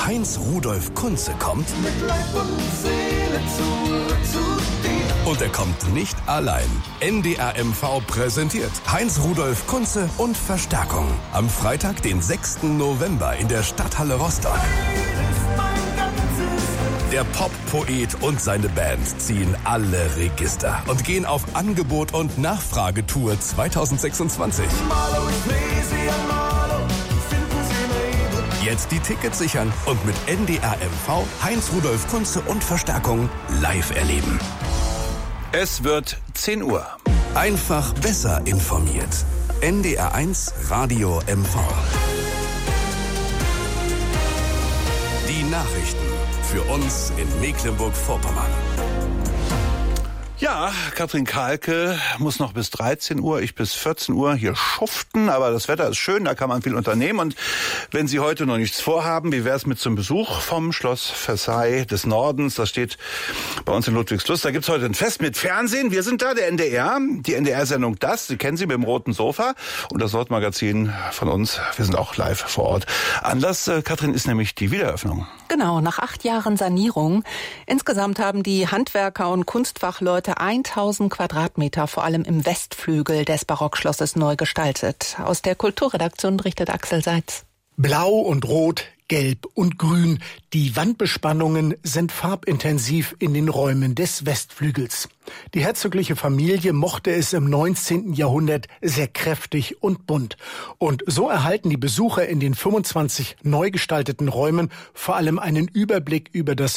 Heinz Rudolf Kunze kommt. Mit Leib und Seele zu dir. Und er kommt nicht allein. NDR MV präsentiert Heinz Rudolf Kunze und Verstärkung. Am Freitag, den 6. November in der Stadthalle Rostock. Der Pop-Poet und seine Band ziehen alle Register und gehen auf Angebot- und Nachfragetour 2026. Jetzt die Tickets sichern und mit NDR MV Heinz Rudolf Kunze und Verstärkung live erleben. Es wird 10 Uhr. Einfach besser informiert. NDR 1 Radio MV. Die Nachrichten für uns in Mecklenburg-Vorpommern. Ja, Katrin Kahlke muss noch bis 13 Uhr, ich bis 14 Uhr hier schuften, aber das Wetter ist schön, da kann man viel unternehmen. Und wenn Sie heute noch nichts vorhaben, wie wäre es mit zum Besuch vom Schloss Versailles des Nordens? Das steht bei uns in Ludwigslust. Da gibt's heute ein Fest mit Fernsehen. Wir sind da, der NDR, die NDR-Sendung Das, Sie kennen sie mit dem roten Sofa und das Nordmagazin von uns. Wir sind auch live vor Ort. Anlass, Katrin, ist nämlich die Wiedereröffnung. Genau, nach 8 Jahren Sanierung. Insgesamt haben die Handwerker und Kunstfachleute 1000 Quadratmeter, vor allem im Westflügel des Barockschlosses, neu gestaltet. Aus der Kulturredaktion berichtet Axel Seitz. Blau und Rot, Gelb und Grün. Die Wandbespannungen sind farbintensiv in den Räumen des Westflügels. Die herzogliche Familie mochte es im 19. Jahrhundert sehr kräftig und bunt. Und so erhalten die Besucher in den 25 neu gestalteten Räumen vor allem einen Überblick über das